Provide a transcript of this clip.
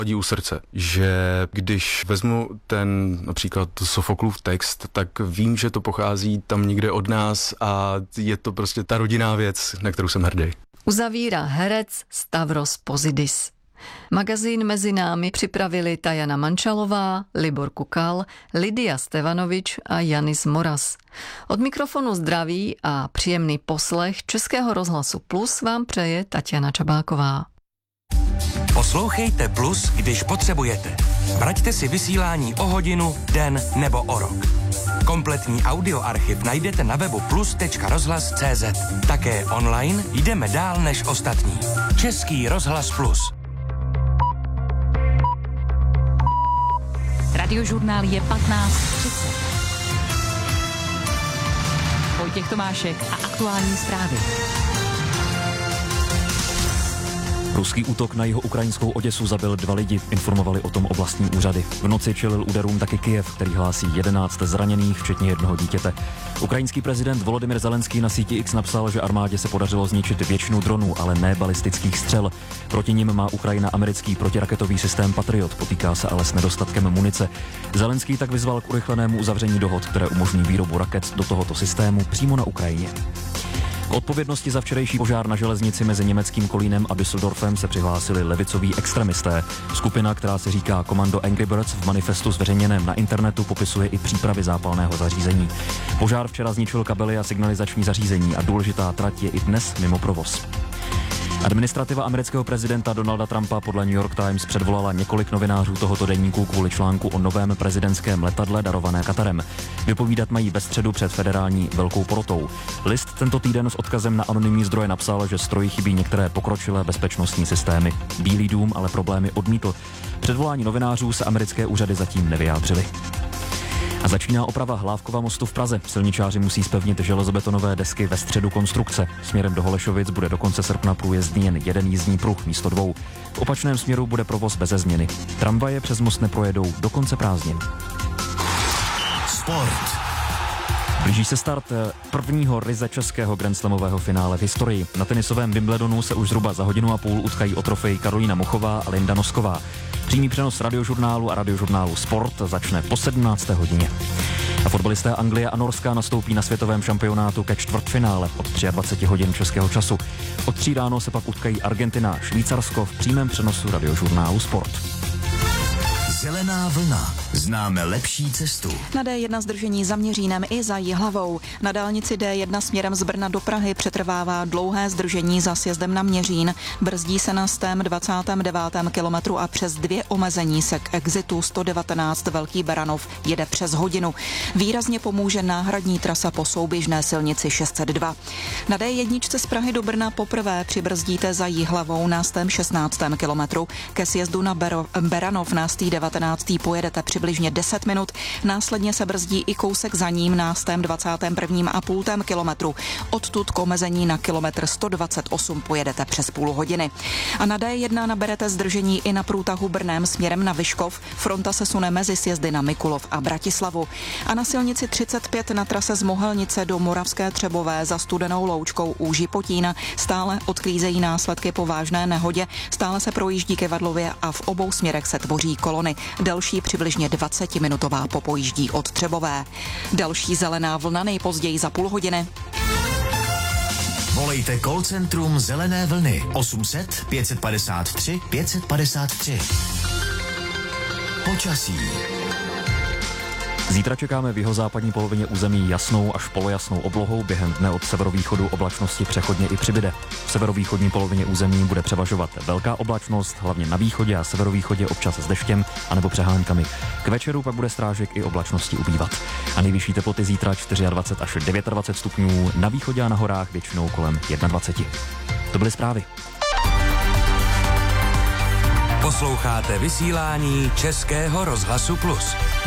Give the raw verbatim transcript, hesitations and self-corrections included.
hodí u srdce, že když vezmu ten například Sofoklův text, tak vím, že to pochází tam někde od nás a je to prostě ta rodinná věc, na kterou jsem hrdý. Uzavírá herec Stavros Pozidis. Magazín Mezi námi připravili Tajana Mančalová, Libor Kukal, Lidia Stevanovič a Janis Moras. Od mikrofonu zdraví a příjemný poslech Českého rozhlasu Plus vám přeje Tatiana Čabáková. Poslouchejte Plus, když potřebujete. Vraťte si vysílání o hodinu, den nebo o rok. Kompletní audioarchiv najdete na webu plus tečka rozhlas tečka cé zet. Také online jdeme dál než ostatní. Český rozhlas Plus. Radiožurnál je patnáct třicet. Vojtěch Tomášek a aktuální zprávy. Ruský útok na jeho ukrajinskou Oděsu zabil dva lidi, informovali o tom oblastní úřady. V noci čelil úderům taky Kyjev, který hlásí jedenáct zraněných, včetně jednoho dítěte. Ukrajinský prezident Volodymyr Zelenský na síti X napsal, že armádě se podařilo zničit většinu dronů, ale ne balistických střel. Proti nim má Ukrajina americký protiraketový systém Patriot, potýká se ale s nedostatkem munice. Zelenský tak vyzval k urychlenému uzavření dohod, které umožní výrobu raket do tohoto systému přímo na Ukrajině. K odpovědnosti za včerejší požár na železnici mezi německým Kolínem a Düsseldorfem se přihlásili levicoví extremisté. Skupina, která se říká Komando Angry Birds, v manifestu zveřejněném na internetu popisuje i přípravy zápalného zařízení. Požár včera zničil kabely a signalizační zařízení a důležitá trať je i dnes mimo provoz. Administrativa amerického prezidenta Donalda Trumpa podle New York Times předvolala několik novinářů tohoto deníku kvůli článku o novém prezidentském letadle darované Katarem. Vypovídat mají ve středu před federální velkou porotou. List tento týden s odkazem na anonymní zdroje napsal, že stroji chybí některé pokročilé bezpečnostní systémy. Bílý dům ale problémy odmítl. Předvolání novinářů se americké úřady zatím nevyjádřily. A začíná oprava Hlávkova mostu v Praze. Silničáři musí zpevnit železobetonové desky ve středu konstrukce. Směrem do Holešovic bude do konce srpna průjezdný jen jeden jízdní pruh místo dvou. V opačném směru bude provoz beze změny. Tramvaje přes most neprojedou do konce prázdnin. Sport. Blíží se start prvního ryze českého grandslamového finále v historii. Na tenisovém Wimbledonu se už zhruba za hodinu a půl utkají o trofej Karolína Muchová a Linda Nosková. Přímý přenos radiožurnálu a radiožurnálu Sport začne po sedmnácté hodině. A fotbalisté Anglie a Norska nastoupí na světovém šampionátu ke čtvrtfinále od dvacet tři hodin českého času. Od tří ráno se pak utkají Argentina a Švýcarsko v přímém přenosu radiožurnálu Sport. Zelená vlna. Známe lepší cestu. Na D jedna zdržení za Měřínem i za Jihlavou. Na dálnici D jedna směrem z Brna do Prahy přetrvává dlouhé zdržení za sjezdem na Měřín. Brzdí se na stém dvacátém devátém kilometru a přes dvě omezení se k exitu sto devatenáct Velký Beranov jede přes hodinu. Výrazně pomůže náhradní trasa po souběžné silnici šest set dva. Na D jedna z Prahy do Brna poprvé přibrzdíte za Jihlavou na stém šestnáctém kilometru. Ke sjezdu na Bero, Beranov na stý devatenáctý pojedete přibližně deset minut, následně se brzdí i kousek za ním na stém dvacátém prvním a půltém kilometru. Odtud k omezení na kilometr sto dvacet osm pojedete přes půl hodiny. A na D jedna naberete zdržení i na průtahu Brnem směrem na Vyškov. Fronta se sune mezi sjezdy na Mikulov a Bratislavu. A na silnici třicet pět na trase z Mohelnice do Moravské Třebové za Studenou Loučkou u Žipotína stále odklízejí následky po vážné nehodě, stále se projíždí ke Vadlově a v obou směrech se tvoří kolony. Další přibližně dvacetiminutová popojíždí od Třebové. Další zelená vlna nejpozději za půl hodiny. Volejte call centrum Zelené vlny osm set pět padesát tři pět padesát tři. Počasí. Zítra čekáme v jihozápadní polovině území jasnou až polojasnou oblohou, během dne od severovýchodu oblačnosti přechodně i přibyde. V severovýchodní polovině území bude převažovat velká oblačnost, hlavně na východě a severovýchodě občas s deštěm anebo přehánkami. K večeru pak bude strážek i oblačnosti ubývat. A nejvyšší teploty zítra dvacet čtyři až dvacet devět stupňů, na východě a na horách většinou kolem dvacet jedna. To byly zprávy. Posloucháte vysílání Českého rozhlasu Plus.